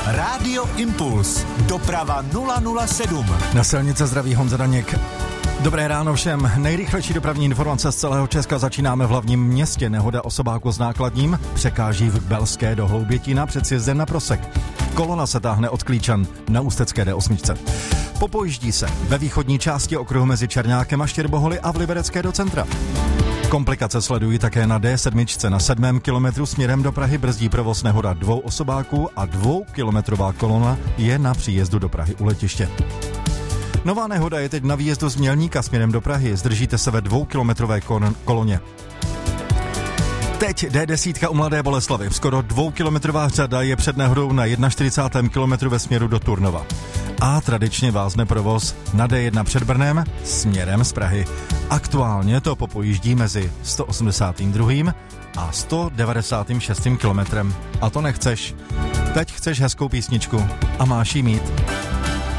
Rádio Impuls. Doprava 007. Na silnice zdraví Honza Daněk. Dobré ráno všem. Nejrychlejší dopravní informace z celého Česka začínáme v hlavním městě. Nehoda osobáku s nákladním překáží v Belské do Hloubětína před sjezdem na Prosek. Kolona se táhne od Klíčan na Ústecké D8. Popojíždí se ve východní části okruhu mezi Černákem a Štěrboholy a v Liberecké do centra. Komplikace sledují také na D7 na 7. kilometru směrem do Prahy, brzdí provoz nehoda 2 osobáků a 2kilometrová kolona je na příjezdu do Prahy u letiště. Nová nehoda je teď na výjezdu z Mělníka směrem do Prahy, zdržíte se ve 2kilometrové koloně. Teď D10 u Mladé Boleslavi. Skoro 2kilometrová řada je před nehodou na 41. kilometru ve směru do Turnova. A tradičně vázne provoz na D1 před Brnem směrem z Prahy. Aktuálně to popojíždí mezi 182. a 196. kilometrem. A to nechceš. Teď chceš hezkou písničku a máš jí mít.